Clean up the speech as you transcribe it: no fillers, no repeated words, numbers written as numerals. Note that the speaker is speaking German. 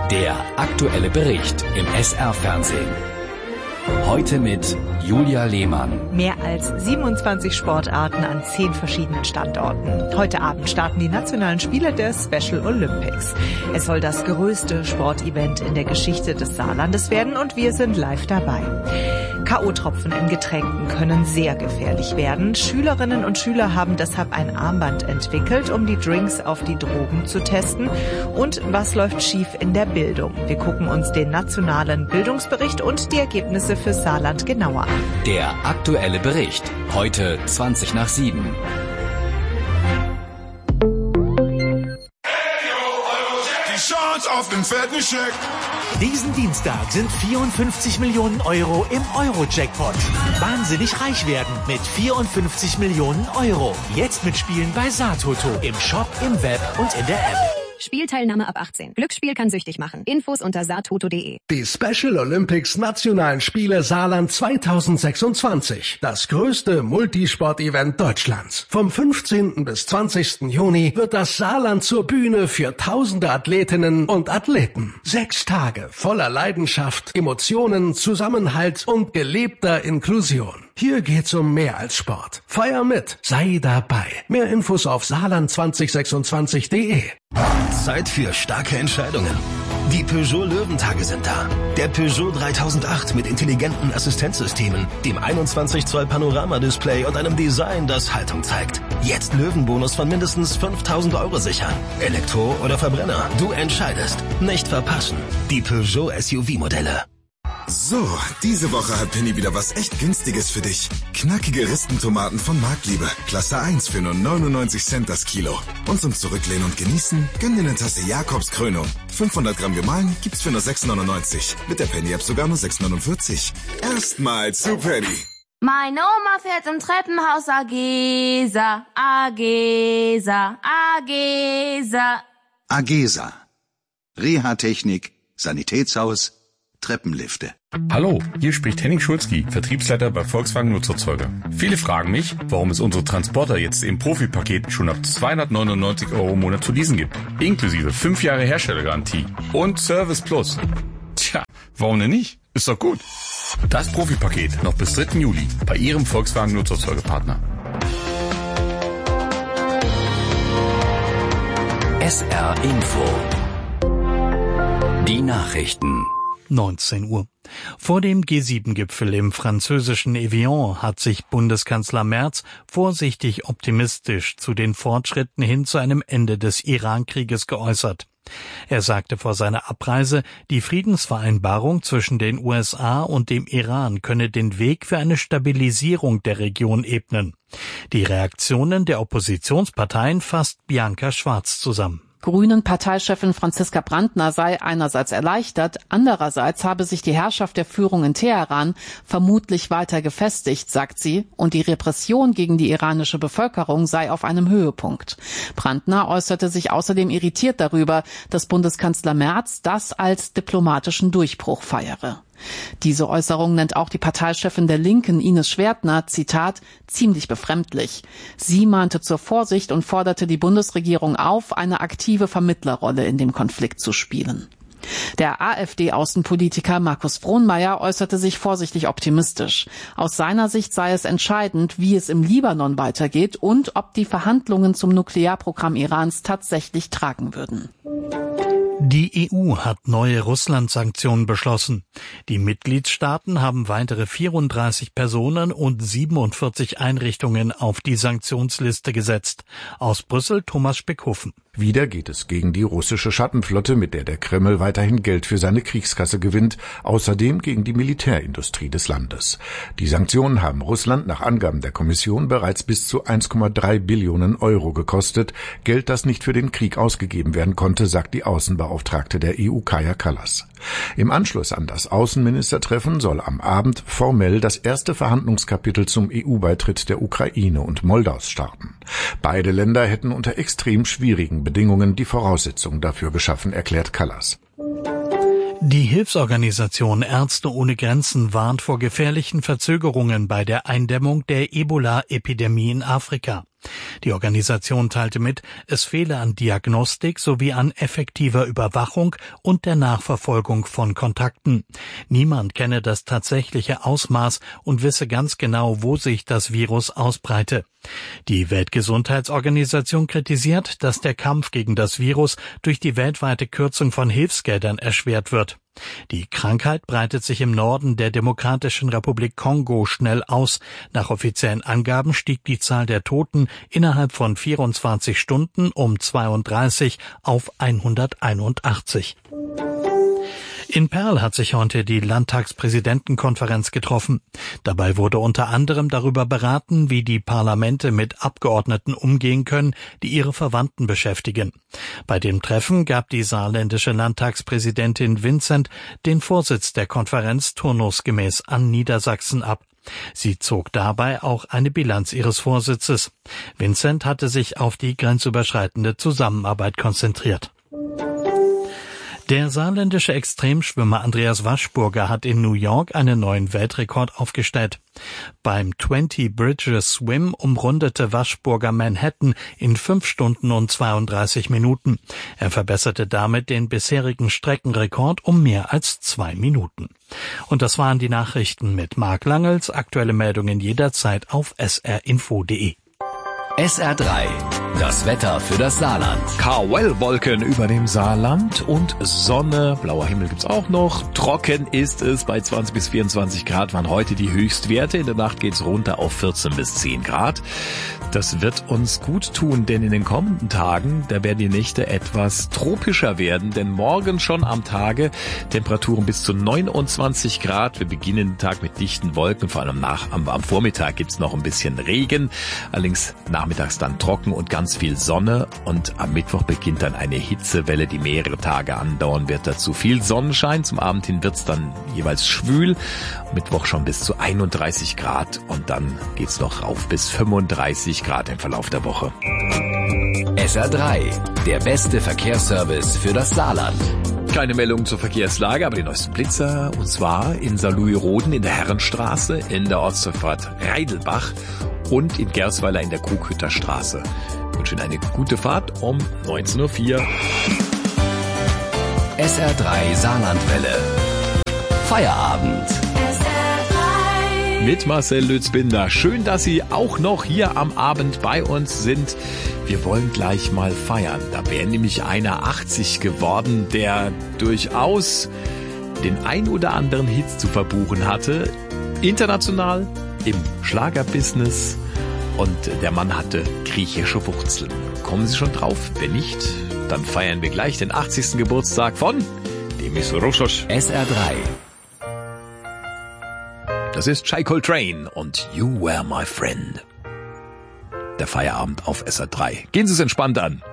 Der aktuelle Bericht im SR-Fernsehen. Heute mit Julia Lehmann. Mehr als 27 Sportarten an 10 verschiedenen Standorten. Heute Abend starten die nationalen Spiele der Special Olympics. Es soll das größte Sportevent in der Geschichte des Saarlandes werden und wir sind live dabei. K.O.-Tropfen in Getränken können sehr gefährlich werden. Schülerinnen und Schüler haben deshalb ein Armband entwickelt, um die Drinks auf die Drogen zu testen. Und was läuft schief in der Bildung? Wir gucken uns den nationalen Bildungsbericht und die Ergebnisse für Saarland genauer an. Der aktuelle Bericht. Heute 7:20. Auf den fetten Scheck. Diesen Dienstag sind 54 Millionen Euro im Euro-Jackpot. Wahnsinnig reich werden mit 54 Millionen Euro. Jetzt mitspielen bei Saartoto. Im Shop, im Web und in der App. Spielteilnahme ab 18. Glücksspiel kann süchtig machen. Infos unter saartoto.de. Die Special Olympics Nationalen Spiele Saarland 2026. Das größte Multisport-Event Deutschlands. Vom 15. bis 20. Juni wird das Saarland zur Bühne für tausende Athletinnen und Athleten. 6 Tage voller Leidenschaft, Emotionen, Zusammenhalt und gelebter Inklusion. Hier geht's um mehr als Sport. Feier mit, sei dabei. Mehr Infos auf saarland2026.de. Zeit für starke Entscheidungen. Die Peugeot Löwentage sind da. Der Peugeot 3008 mit intelligenten Assistenzsystemen, dem 21 Zoll Panoramadisplay und einem Design, das Haltung zeigt. Jetzt Löwenbonus von mindestens 5.000 Euro sichern. Elektro oder Verbrenner, du entscheidest. Nicht verpassen. Die Peugeot SUV-Modelle. So, diese Woche hat Penny wieder was echt Günstiges für dich. Knackige Ristentomaten von Marktliebe. Klasse 1 für nur 99 Cent das Kilo. Und zum Zurücklehnen und Genießen, gönn dir eine Tasse Jakobs Krönung. 500 Gramm gemahlen gibt's für nur 6,99. Mit der Penny-App sogar nur 6,49. Erstmal zu Penny. Meine Oma fährt im Treppenhaus Agesa, Agesa, Agesa. Agesa. Reha-Technik, Sanitätshaus, Treppenlifte. Hallo, hier spricht Henning Schulzki, Vertriebsleiter bei Volkswagen Nutzerzeuger. Viele fragen mich, warum es unsere Transporter jetzt im Profi-Paket schon ab 299 Euro im Monat zu leasen gibt. Inklusive 5 Jahre Herstellergarantie und Service Plus. Tja, warum denn nicht? Ist doch gut. Das Profi-Paket noch bis 3. Juli bei Ihrem Volkswagen Nutzerzeugerpartner. SR Info. Die Nachrichten. 19 Uhr. Vor dem G7-Gipfel im französischen Evian hat sich Bundeskanzler Merz vorsichtig optimistisch zu den Fortschritten hin zu einem Ende des Iran-Krieges geäußert. Er sagte vor seiner Abreise, die Friedensvereinbarung zwischen den USA und dem Iran könne den Weg für eine Stabilisierung der Region ebnen. Die Reaktionen der Oppositionsparteien fasst Bianca Schwarz zusammen. Grünen-Parteichefin Franziska Brandner sei einerseits erleichtert, andererseits habe sich die Herrschaft der Führung in Teheran vermutlich weiter gefestigt, sagt sie, und die Repression gegen die iranische Bevölkerung sei auf einem Höhepunkt. Brandner äußerte sich außerdem irritiert darüber, dass Bundeskanzler Merz das als diplomatischen Durchbruch feiere. Diese Äußerung nennt auch die Parteichefin der Linken, Ines Schwertner, Zitat, ziemlich befremdlich. Sie mahnte zur Vorsicht und forderte die Bundesregierung auf, eine aktive Vermittlerrolle in dem Konflikt zu spielen. Der AfD-Außenpolitiker Markus Frohnmayer äußerte sich vorsichtig optimistisch. Aus seiner Sicht sei es entscheidend, wie es im Libanon weitergeht und ob die Verhandlungen zum Nuklearprogramm Irans tatsächlich tragen würden. Die EU hat neue Russland-Sanktionen beschlossen. Die Mitgliedstaaten haben weitere 34 Personen und 47 Einrichtungen auf die Sanktionsliste gesetzt. Aus Brüssel Thomas Speckhofen. Wieder geht es gegen die russische Schattenflotte, mit der Kreml weiterhin Geld für seine Kriegskasse gewinnt, außerdem gegen die Militärindustrie des Landes. Die Sanktionen haben Russland nach Angaben der Kommission bereits bis zu 1,3 Billionen Euro gekostet, Geld, das nicht für den Krieg ausgegeben werden konnte, sagt die Außenbeauftragte der EU Kaja Kallas. Im Anschluss an das Außenministertreffen soll am Abend formell das erste Verhandlungskapitel zum EU-Beitritt der Ukraine und Moldaus starten. Beide Länder hätten unter extrem schwierigen Bedingungen die Voraussetzungen dafür geschaffen, erklärt Kallas. Die Hilfsorganisation Ärzte ohne Grenzen warnt vor gefährlichen Verzögerungen bei der Eindämmung der Ebola-Epidemie in Afrika. Die Organisation teilte mit, es fehle an Diagnostik sowie an effektiver Überwachung und der Nachverfolgung von Kontakten. Niemand kenne das tatsächliche Ausmaß und wisse ganz genau, wo sich das Virus ausbreite. Die Weltgesundheitsorganisation kritisiert, dass der Kampf gegen das Virus durch die weltweite Kürzung von Hilfsgeldern erschwert wird. Die Krankheit breitet sich im Norden der Demokratischen Republik Kongo schnell aus. Nach offiziellen Angaben stieg die Zahl der Toten innerhalb von 24 Stunden um 32 auf 181. In Perl hat sich heute die Landtagspräsidentenkonferenz getroffen. Dabei wurde unter anderem darüber beraten, wie die Parlamente mit Abgeordneten umgehen können, die ihre Verwandten beschäftigen. Bei dem Treffen gab die saarländische Landtagspräsidentin Vincent den Vorsitz der Konferenz turnusgemäß an Niedersachsen ab. Sie zog dabei auch eine Bilanz ihres Vorsitzes. Vincent hatte sich auf die grenzüberschreitende Zusammenarbeit konzentriert. Der saarländische Extremschwimmer Andreas Waschburger hat in New York einen neuen Weltrekord aufgestellt. Beim 20 Bridges Swim umrundete Waschburger Manhattan in 5 Stunden und 32 Minuten. Er verbesserte damit den bisherigen Streckenrekord um mehr als 2 Minuten. Und das waren die Nachrichten mit Marc Langels. Aktuelle Meldungen jederzeit auf srinfo.de. SR3, das Wetter für das Saarland. Krawallwolken über dem Saarland und Sonne, blauer Himmel gibt's auch noch. Trocken ist es, bei 20 bis 24 Grad waren heute die Höchstwerte. In der Nacht geht's runter auf 14 bis 10 Grad. Das wird uns gut tun, denn in den kommenden Tagen, da werden die Nächte etwas tropischer werden, denn morgen schon am Tage Temperaturen bis zu 29 Grad. Wir beginnen den Tag mit dichten Wolken, vor allem am Vormittag gibt's noch ein bisschen Regen, allerdings nachmittags dann trocken und ganz viel Sonne und am Mittwoch beginnt dann eine Hitzewelle, die mehrere Tage andauern wird. Dazu viel Sonnenschein, zum Abend hin wird's dann jeweils schwül, Mittwoch schon bis zu 31 Grad und dann geht's noch rauf bis 35 Grad im Verlauf der Woche. SR3, der beste Verkehrsservice für das Saarland. Keine Meldung zur Verkehrslage, aber den neuesten Blitzer, und zwar in Saarlouis-Roden in der Herrenstraße, in der Ortsdurchfahrt Reidelbach und in Gersweiler in der Krughütter Straße. Ich wünsche Ihnen eine gute Fahrt um 19.04 Uhr. SR3 Saarlandwelle. Feierabend. Mit Marcel Lützbinder. Schön, dass Sie auch noch hier am Abend bei uns sind. Wir wollen gleich mal feiern. Da wäre nämlich einer 80 geworden, der durchaus den ein oder anderen Hit zu verbuchen hatte. International, im Schlagerbusiness. Und der Mann hatte griechische Wurzeln. Kommen Sie schon drauf? Wenn nicht, dann feiern wir gleich den 80. Geburtstag von Demis Roussos. SR3. Das ist Chai Coltrane und You Were My Friend. Der Feierabend auf SR3. Gehen Sie es entspannt an.